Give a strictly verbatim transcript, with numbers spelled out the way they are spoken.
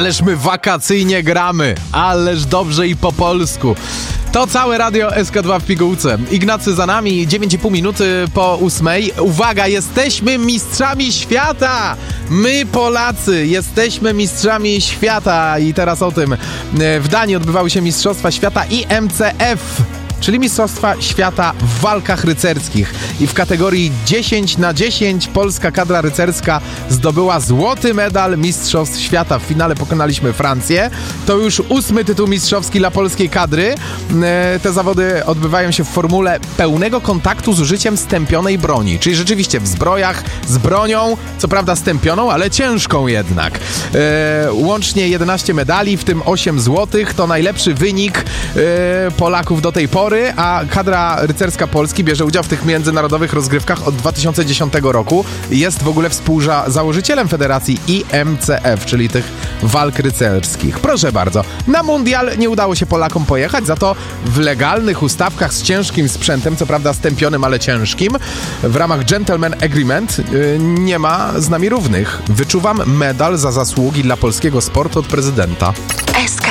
Ależ my wakacyjnie gramy, ależ dobrze i po polsku. To całe radio S K dwa w pigułce. Ignacy za nami, dziewięć i pół minuty po ósmej. Uwaga, jesteśmy mistrzami świata! My Polacy jesteśmy mistrzami świata i teraz o tym. W Danii odbywały się Mistrzostwa Świata I M C F, czyli Mistrzostwa Świata w walkach rycerskich. I w kategorii dziesięć na dziesięć polska kadra rycerska zdobyła złoty medal Mistrzostw Świata. W finale pokonaliśmy Francję. To już ósmy tytuł mistrzowski dla polskiej kadry. Te zawody odbywają się w formule pełnego kontaktu z użyciem stępionej broni. Czyli rzeczywiście w zbrojach, z bronią, co prawda stępioną, ale ciężką jednak. Łącznie jedenaście medali, w tym osiem złotych. To najlepszy wynik Polaków do tej pory. A kadra rycerska Polski bierze udział w tych międzynarodowych rozgrywkach od dwa tysiące dziesiątego roku. Jest w ogóle współzałożycielem Federacji I M C F, czyli tych walk rycerskich. Proszę bardzo, na mundial nie udało się Polakom pojechać, za to w legalnych ustawkach z ciężkim sprzętem, co prawda stępionym, ale ciężkim, w ramach Gentleman Agreement yy, nie ma z nami równych. Wyczuwam medal za zasługi dla polskiego sportu od prezydenta. S K